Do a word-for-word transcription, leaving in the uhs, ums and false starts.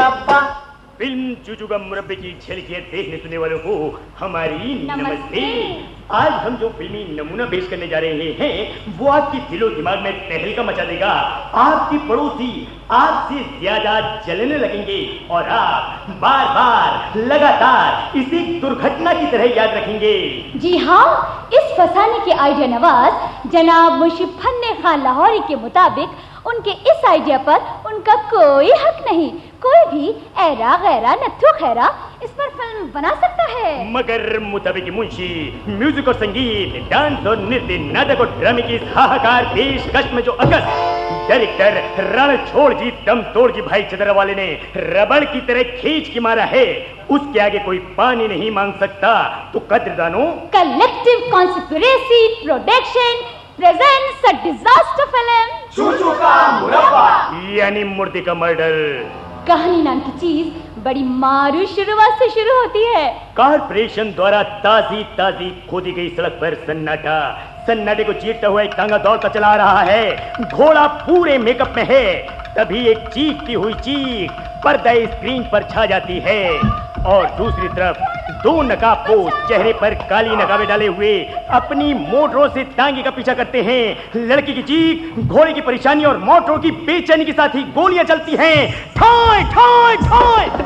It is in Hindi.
मुरब्बा। फिल्म चूचूका मुरब्बे की झलकियां देखने सुनने वालों को हमारी नमस्ते। नमस्ते। आज हम जो फिल्मी नमूना पेश करने जा रहे हैं वो आपकी दिलो दिमाग में तहलका मचा देगा। आपकी पड़ोसी आपसे ज्यादा जलने लगेंगे और आप बार बार लगातार इसे दुर्घटना की तरह याद रखेंगे। जी हाँ, इस फसाने के आइडिया नवाज जनाब मुंशी फन्ने खान लाहौरी के मुताबिक उनके इस आइडिया पर उनका कोई हक नहीं। कोई भी ऐरा गैरा नथु खैरा इस पर फिल्म बना सकता है, मगर मुताबिक मुंशी म्यूजिक और संगीत, डांस और नृत्य, नाटक और ड्रामे की हाहाकार पेशकश में जो अकस डायरेक्टर रण छोड़ जी दम तोड़ जी भाई चदरा वाले ने रबड़ की तरह खींच के मारा है, उसके आगे कोई पानी नहीं मांग सकता। तो कद्रदानों, collective conspiracy production presents a disaster film चूचूका मुरब्बा, यानी मुर्दे का मर्डर। कहानी नाम की चीज बड़ी मारू शुरुआत से शुरू होती है। कारपोरेशन द्वारा ताजी ताजी खोदी गई सड़क पर सन्नाटा। सन्नाटे को चीरता हुआ एक तांगा दौड़ता चला आ रहा है। घोड़ा पूरे मेकअप में है। तभी एक चीखती हुई चीख पर्दा स्क्रीन पर छा जाती है और दूसरी तरफ दो नकाबपोश चेहरे पर काली नकाबे डाले हुए अपनी मोटरों से तांगे का पीछा करते हैं। लड़की की चीख, घोड़े की परेशानी और मोटरों की बेचैनी के साथ ही गोलियां चलती हैं। ठाय ठाय ठाय।